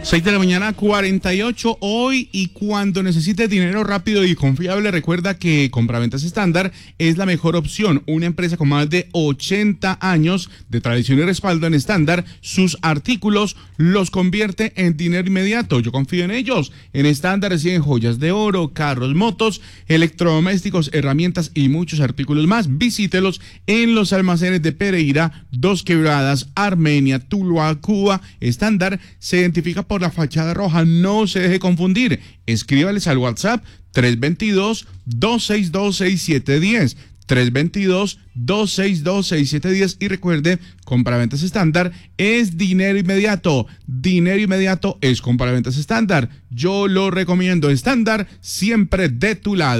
6 de la mañana, 48 hoy, y cuando necesites dinero rápido y confiable, recuerda que Compraventas Estándar es la mejor opción. Una empresa con más de 80 años de tradición y respaldo en Estándar, sus artículos los convierte en dinero inmediato. Yo confío en ellos. En Estándar reciben joyas de oro, carros, motos, electrodomésticos, herramientas y muchos artículos más. Visítelos en los almacenes de Pereira, Dos Quebradas, Armenia, Tuluá, Cuba. Estándar se identifica por la fachada roja, no se deje confundir. Escríbales al WhatsApp 322-262-6710. 322-262-6710 y recuerde, Compraventas Estándar es dinero inmediato. Dinero inmediato es Compraventas Estándar. Yo lo recomiendo. Estándar, siempre de tu lado.